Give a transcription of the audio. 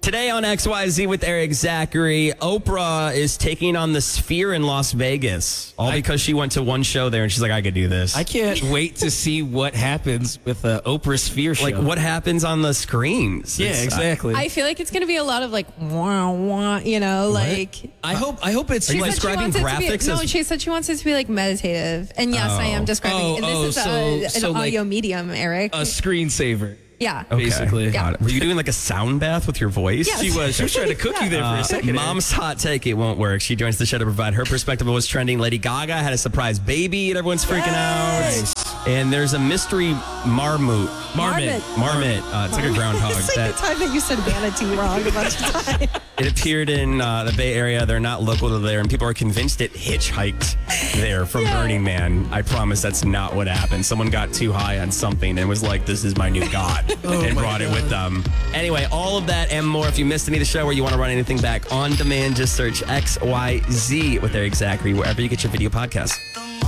Today on XYZ with Eric Zachary, Oprah is taking on the Sphere in Las Vegas. All because she went to one show there and she's like, I could do this. I can't wait to see what happens with the Oprah Sphere show. Like, what happens on the screens? Yeah, exactly. I feel like it's going to be a lot of like, wah, wah, you know, like. I hope it's Are you like describing graphics? No, she said she wants it to be like meditative. And yes, I am describing. And this is an audio medium, Eric. a screensaver. Yeah. Okay. Basically. Got it. Were you doing like a sound bath with your voice? Yes. She was trying to cook you there for a second. Mom's hot take, it won't work. She joins the show to provide her perspective of what's trending. Lady Gaga had a surprise baby and everyone's freaking out. And there's a mystery marmot. It's like a groundhog. It's like the time that you said manatee wrong a bunch of times. It appeared in the Bay Area. They're not local to there, and people are convinced it hitchhiked there from Burning Man. I promise that's not what happened. Someone got too high on something and was like, this is my new god, and brought it with them. Anyway, all of that and more. If you missed any of the show or you want to run anything back on demand, just search XYZ with Eric Zachary wherever you get your video podcasts.